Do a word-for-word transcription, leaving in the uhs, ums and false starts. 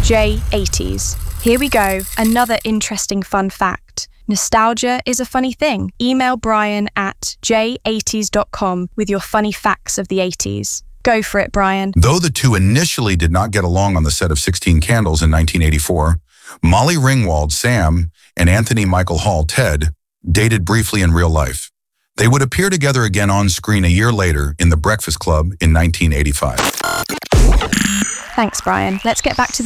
J eighties. Here we go, another interesting fun fact. Nostalgia is a funny thing. Email Brian at j eighties dot com with your funny facts of the eighties. Go for it, Brian. Though the two initially did not get along on the set of sixteen Candles in nineteen eighty-four, Molly Ringwald, Sam, and Anthony Michael Hall, Ted, dated briefly in real life. They would appear together again on screen a year later in The Breakfast Club in nineteen eighty-five. Thanks, Brian. Let's get back to the